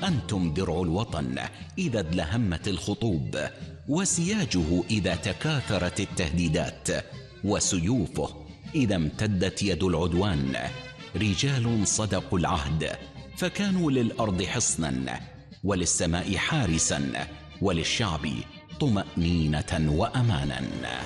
أنتم درع الوطن إذا ادلهمت الخطوب، وسياجه إذا تكاثرت التهديدات، وسيوفه إذا امتدت يد العدوان. رجال صدقوا العهد فكانوا للأرض حصنا، وللسماء حارسا، وللشعب طمأنينة وأمانا.